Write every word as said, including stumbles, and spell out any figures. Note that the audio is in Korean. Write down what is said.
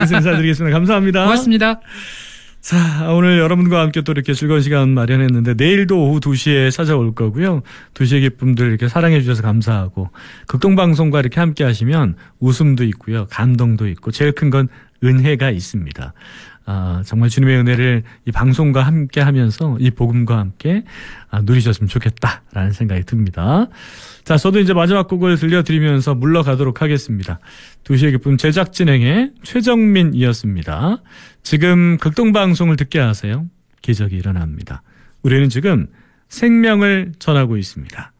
인사드리겠습니다. 감사합니다. 고맙습니다. 자, 오늘 여러분과 함께 또 이렇게 즐거운 시간 마련했는데 내일도 오후 두 시에 찾아올 거고요. 두 시의 기쁨들 이렇게 사랑해 주셔서 감사하고 극동방송과 이렇게 함께 하시면 웃음도 있고요. 감동도 있고 제일 큰 건 은혜가 있습니다. 아, 정말 주님의 은혜를 이 방송과 함께 하면서 이 복음과 함께 아, 누리셨으면 좋겠다라는 생각이 듭니다. 자, 저도 이제 마지막 곡을 들려드리면서 물러가도록 하겠습니다. 두 시의 기쁨 제작 진행의 최정민이었습니다. 지금 극동방송을 듣게 하세요. 기적이 일어납니다. 우리는 지금 생명을 전하고 있습니다.